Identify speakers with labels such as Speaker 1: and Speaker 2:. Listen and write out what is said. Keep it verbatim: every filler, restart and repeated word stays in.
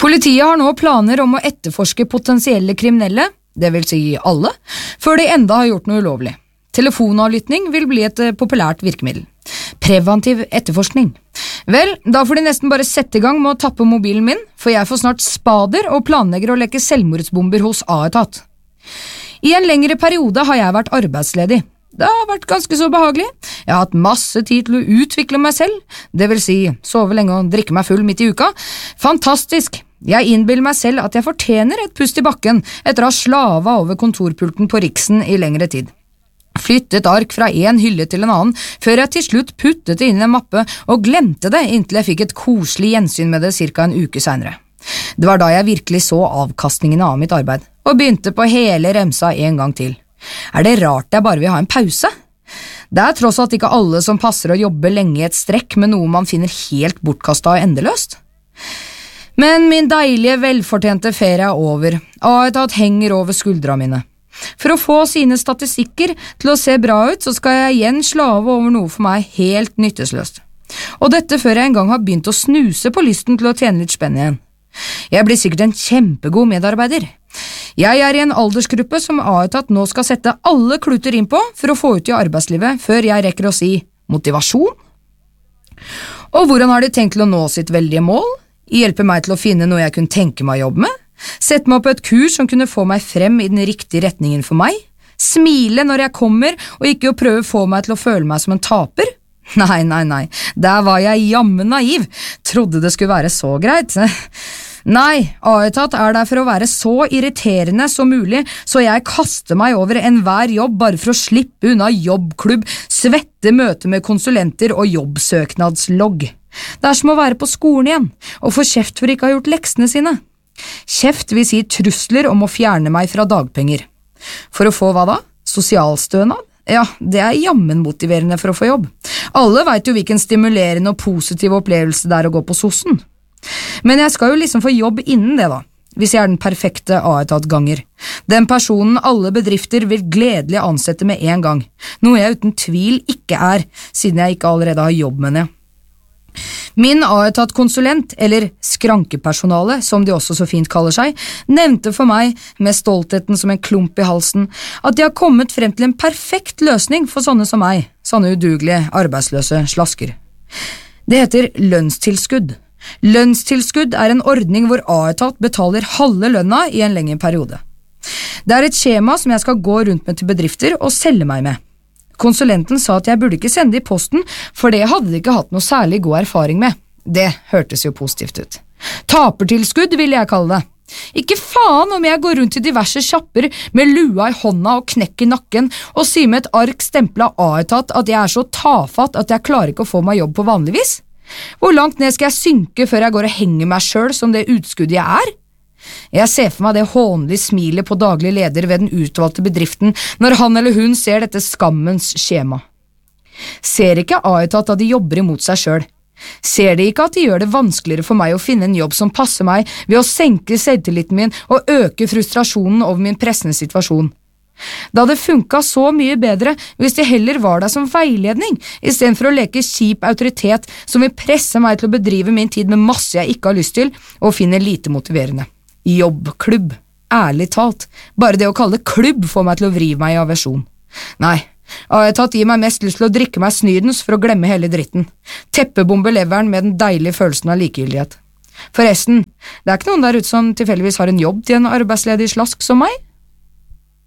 Speaker 1: Politiet har nå planer om å etterforske potensielle kriminelle, det vil si alle, før de enda har gjort noe ulovlig. Telefonavlytting vil bli et populært virkemiddel. Preventiv etterforskning. Vel, da får de nesten bare sette i gang med å tappe mobilen min, for jeg får snart spader og planlegger å leke selvmordsbomber hos A-etat. I en lengre periode har jeg vært arbeidsledig. Det har vært ganske så behagelig. Jeg har hatt masse tid til å utvikle meg selv, det vil si sove lenge og drikke meg full midt i uka. Fantastisk! Jeg innbiller meg selv at jeg fortjener et pust i bakken etter å ha slava over kontorpulten på Riksen i lengre tid. Flyttet ark fra en hylle til en annen, før jeg til slutt puttet det inn i en mappe og glemte det inntil jeg fikk et koselig gjensyn med det cirka en uke senere. Det var da jeg virkelig så avkastningene av mitt arbeid, og begynte på hele remsa en gang til. Er det rart jeg bare vil ha en pause? Det er tross alt ikke alle som passer å jobbe lenge i et strekk med noe man finner helt bortkastet og endeløst. Men min deilige, velfortjente ferie er over, A-etat henger over skuldra mine. For å få sine statistikker til å se bra ut, så skal jeg igjen slave over noe for meg helt nyttesløst. Og dette før jeg en gang har begynt å snuse på lysten til å tjene litt spenn igjen. Jeg blir sikkert en kjempegod medarbeider. Jeg er i en aldersgruppe som A-etat nå skal sette alle kluter inn på for å få ut i arbeidslivet før jeg rekker å si motivasjon. Og hvordan har de tenkt til å nå sitt veldige mål? Hjelpe meg til å finne noe jeg kunne tenke meg å jobbe med? Sette meg på et kurs som kunne få meg frem i den riktige retningen for meg? Smile når jeg kommer, og ikke å prøve å få meg til å føle meg som en taper? Nei, nei, nei, der var jeg jammen naiv. Trodde det skulle være så greit. Nei, A-etat er der for å være så irriterende som mulig, så jeg kaster meg over enhver jobb bare for å slippe unna jobbklubb, svette møte med konsulenter og jobbsøknadslogg. Det er som å være på skolen igjen, og få kjeft for ikke å ha gjort leksene sine. Kjeft vil si trusler om å fjerne meg fra dagpenger. For å få hva da? Sosialstønad? Ja, det er jammen motiverende for å få jobb. Alle vet jo hvilken stimulerende og positiv opplevelse det er å gå på sossen. Men jeg skal jo liksom få jobb innen det da, hvis jeg er den perfekte A-etat-ganger. Den personen alle bedrifter vil gledelig ansette med en gang, noe jeg uten tvil ikke er, siden jeg ikke allerede har jobb med det. Min A-etat-konsulent, eller skrankepersonale, som de også så fint kaller seg, nevnte for meg, med stoltheten som en klump i halsen, at de har kommet frem til en perfekt løsning for sånne som meg, sånne udugelige, arbeidsløse slasker. Det heter lønnstilskudd. Lønnstilskudd er en ordning hvor A-etat betaler halve lønna i en lengre periode. Det er et skjema som jeg skal gå rundt med til bedrifter og selge meg med. Konsulenten sa at jeg burde ikke sende det i posten, for det hadde de ikke hatt noe særlig god erfaring med. Det hørtes jo positivt ut. Tapertilskudd vil jeg kalle det. Ikke faen om jeg går rundt i diverse kjapper med lua i hånda og knekk i nakken og sier med et ark stemplet A-etat at jeg er så tafatt at jeg klarer ikke å få meg jobb på vanlig vis. Hvor langt ned skal jeg synke før jeg går og henger meg selv som det utskuddet jeg er? Jeg ser for meg det hånlige smilet på daglig leder ved den utvalgte bedriften når han eller hun ser dette skammens skjema. Ser ikke A-etat at de jobber imot seg selv? Ser de ikke at de gjør det vanskeligere for meg å finne en jobb som passer meg ved å senke selvtilliten min og øke frustrasjonen over min pressende situasjon? Da det funket så mye bedre hvis de heller var der som veiledning, i stedet for å leke kjip autoritet som vil presse meg til å bedrive min tid med masse jeg ikke har lyst til og finner lite motiverende. Jobbklubb, ærlig talt, bare det å kalle det klubb får meg til å vri meg i aversjon. Nei, A-etat gir meg mest lyst til å drikke meg snydens for å glemme hele dritten. Teppebombe leveren med den deilige følelsen av likegyldighet. Forresten, det er ikke noen der ute som tilfeldigvis har en jobb til en arbeidsledig slask som meg.